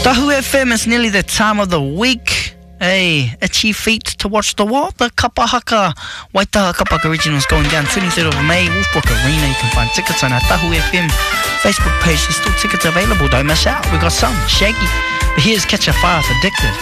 Tahu FM, it's nearly the time of the week. Hey, itchy feet to watch the what? The Kapahaka Waitaha Kapahaka Originals going down 23rd of May, Wolfbrook Arena. You can find tickets on our Tahu FM Facebook page. There's still tickets available, don't miss out. We got some, Shaggy. But here's Catch a Fire, Addicted.